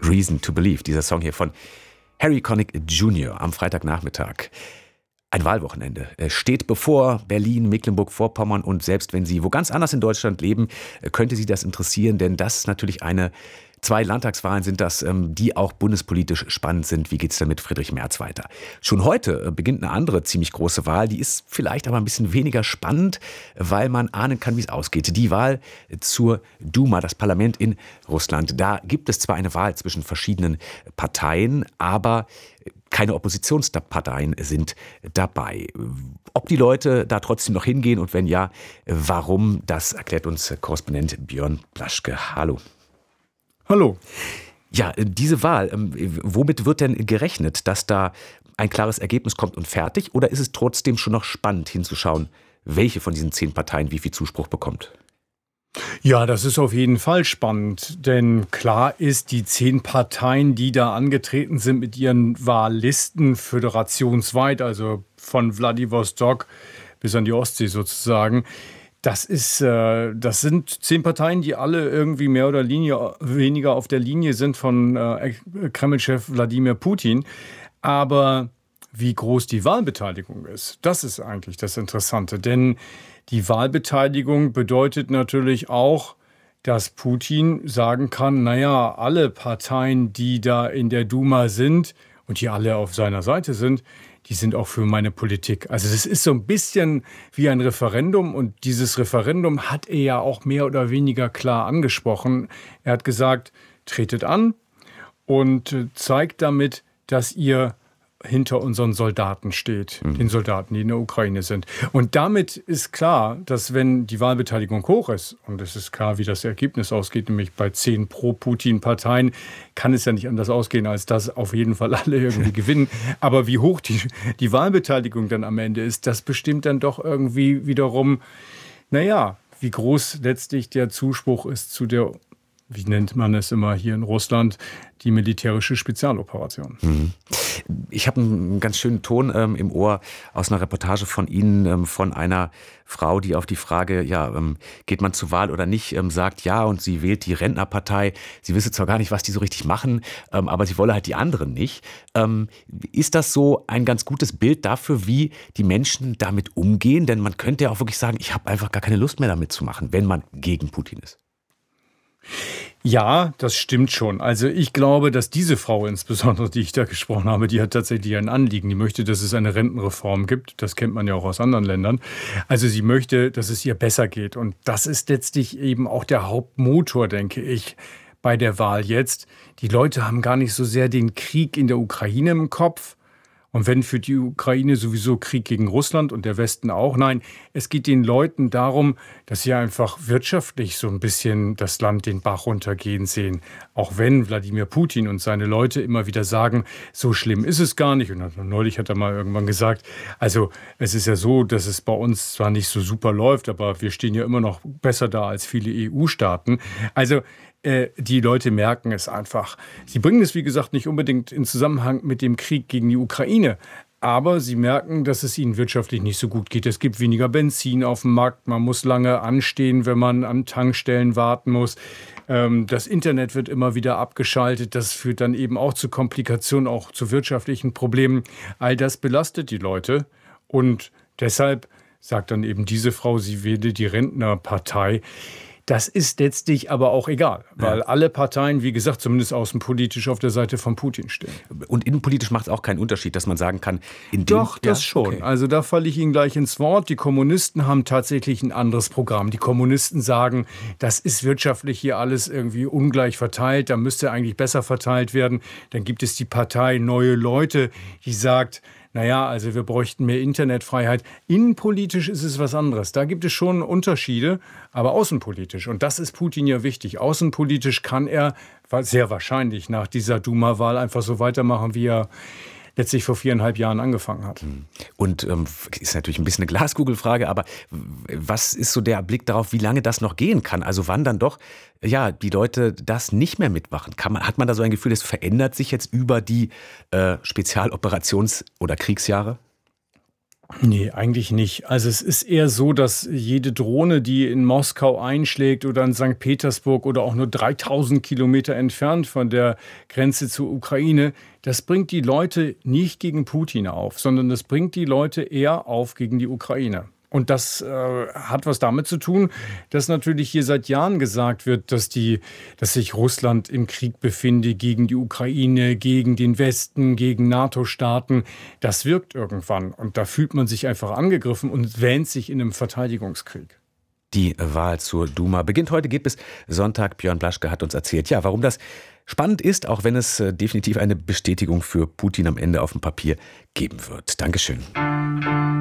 Reason to Believe, dieser Song hier von Harry Connick Jr. am Freitagnachmittag. Ein Wahlwochenende steht bevor. Berlin, Mecklenburg-Vorpommern, und selbst wenn Sie wo ganz anders in Deutschland leben, könnte Sie das interessieren, denn das ist natürlich zwei Landtagswahlen sind das, die auch bundespolitisch spannend sind. Wie geht es denn mit Friedrich Merz weiter? Schon heute beginnt eine andere ziemlich große Wahl. Die ist vielleicht aber ein bisschen weniger spannend, weil man ahnen kann, wie es ausgeht. Die Wahl zur Duma, das Parlament in Russland. Da gibt es zwar eine Wahl zwischen verschiedenen Parteien, aber keine Oppositionsparteien sind dabei. Ob die Leute da trotzdem noch hingehen und wenn ja, warum, das erklärt uns Korrespondent Björn Blaschke. Hallo. Hallo. Ja, diese Wahl, womit wird denn gerechnet, dass da ein klares Ergebnis kommt und fertig? Oder ist es trotzdem schon noch spannend hinzuschauen, welche von diesen 10 Parteien wie viel Zuspruch bekommt? Ja, das ist auf jeden Fall spannend, denn klar ist, die 10 Parteien, die da angetreten sind mit ihren Wahllisten föderationsweit, also von Wladiwostok bis an die Ostsee sozusagen, das sind 10 Parteien, die alle irgendwie mehr oder weniger auf der Linie sind von Kreml-Chef Wladimir Putin. Aber wie groß die Wahlbeteiligung ist, das ist eigentlich das Interessante. Denn die Wahlbeteiligung bedeutet natürlich auch, dass Putin sagen kann, naja, alle Parteien, die da in der Duma sind und die alle auf seiner Seite sind, die sind auch für meine Politik. Also das ist so ein bisschen wie ein Referendum, und dieses Referendum hat er ja auch mehr oder weniger klar angesprochen. Er hat gesagt, tretet an und zeigt damit, dass ihr hinter unseren Soldaten steht, den Soldaten, die in der Ukraine sind. Und damit ist klar, dass wenn die Wahlbeteiligung hoch ist, und es ist klar, wie das Ergebnis ausgeht, nämlich bei 10 Pro-Putin-Parteien, kann es ja nicht anders ausgehen, als dass auf jeden Fall alle irgendwie gewinnen. Aber wie hoch die Wahlbeteiligung dann am Ende ist, das bestimmt dann doch irgendwie wiederum, naja, wie groß letztlich der Zuspruch ist zu der, wie nennt man es immer hier in Russland, die militärische Spezialoperation. Ich habe einen ganz schönen Ton im Ohr aus einer Reportage von Ihnen, von einer Frau, die auf die Frage, geht man zur Wahl oder nicht, sagt ja, und sie wählt die Rentnerpartei. Sie wisse zwar gar nicht, was die so richtig machen, aber sie wolle halt die anderen nicht. Ist das so ein ganz gutes Bild dafür, wie die Menschen damit umgehen? Denn man könnte ja auch wirklich sagen, ich habe einfach gar keine Lust mehr damit zu machen, wenn man gegen Putin ist. Ja, das stimmt schon. Also ich glaube, dass diese Frau insbesondere, die ich da gesprochen habe, die hat tatsächlich ein Anliegen. Die möchte, dass es eine Rentenreform gibt. Das kennt man ja auch aus anderen Ländern. Also sie möchte, dass es ihr besser geht. Und das ist letztlich eben auch der Hauptmotor, denke ich, bei der Wahl jetzt. Die Leute haben gar nicht so sehr den Krieg in der Ukraine im Kopf. Und wenn für die Ukraine sowieso Krieg gegen Russland und der Westen auch. Nein, es geht den Leuten darum, dass sie einfach wirtschaftlich so ein bisschen das Land den Bach runtergehen sehen. Auch wenn Wladimir Putin und seine Leute immer wieder sagen, so schlimm ist es gar nicht. Und neulich hat er mal irgendwann gesagt, also es ist ja so, dass es bei uns zwar nicht so super läuft, aber wir stehen ja immer noch besser da als viele EU-Staaten. Also die Leute merken es einfach. Sie bringen es, wie gesagt, nicht unbedingt in Zusammenhang mit dem Krieg gegen die Ukraine. Aber sie merken, dass es ihnen wirtschaftlich nicht so gut geht. Es gibt weniger Benzin auf dem Markt. Man muss lange anstehen, wenn man an Tankstellen warten muss. Das Internet wird immer wieder abgeschaltet. Das führt dann eben auch zu Komplikationen, auch zu wirtschaftlichen Problemen. All das belastet die Leute. Und deshalb sagt dann eben diese Frau, sie wähle die Rentnerpartei. Das ist letztlich aber auch egal, weil alle Parteien, wie gesagt, zumindest außenpolitisch auf der Seite von Putin stehen. Und innenpolitisch macht es auch keinen Unterschied, dass man sagen kann, Doch, das schon. Okay. Also da falle ich Ihnen gleich ins Wort. Die Kommunisten haben tatsächlich ein anderes Programm. Die Kommunisten sagen, das ist wirtschaftlich hier alles irgendwie ungleich verteilt, da müsste eigentlich besser verteilt werden. Dann gibt es die Partei Neue Leute, die sagt, naja, also wir bräuchten mehr Internetfreiheit. Innenpolitisch ist es was anderes. Da gibt es schon Unterschiede, aber außenpolitisch. Und das ist Putin ja wichtig. Außenpolitisch kann er sehr wahrscheinlich nach dieser Duma-Wahl einfach so weitermachen, wie er letztlich vor 4,5 Jahren angefangen hat. Und ist natürlich ein bisschen eine Glaskugelfrage, aber was ist so der Blick darauf, wie lange das noch gehen kann? Also wann dann doch die Leute das nicht mehr mitmachen? Hat man da so ein Gefühl, es verändert sich jetzt über die Spezialoperations- oder Kriegsjahre? Nee, eigentlich nicht. Also es ist eher so, dass jede Drohne, die in Moskau einschlägt oder in Sankt Petersburg oder auch nur 3000 Kilometer entfernt von der Grenze zur Ukraine, das bringt die Leute nicht gegen Putin auf, sondern das bringt die Leute eher auf gegen die Ukraine. Und das hat was damit zu tun, dass natürlich hier seit Jahren gesagt wird, dass sich Russland im Krieg befinde gegen die Ukraine, gegen den Westen, gegen NATO-Staaten. Das wirkt irgendwann. Und da fühlt man sich einfach angegriffen und wähnt sich in einem Verteidigungskrieg. Die Wahl zur Duma beginnt heute, geht bis Sonntag. Björn Blaschke hat uns erzählt, ja, warum das spannend ist, auch wenn es definitiv eine Bestätigung für Putin am Ende auf dem Papier geben wird. Dankeschön.